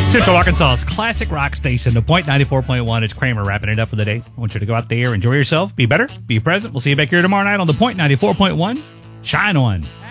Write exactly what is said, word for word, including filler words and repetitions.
Central Arkansas's classic rock station, The Point ninety-four point one. It's Kramer wrapping it up for the day. I want you to go out there, enjoy yourself, be better, be present. We'll see you back here tomorrow night on The Point ninety-four point one. Shine on.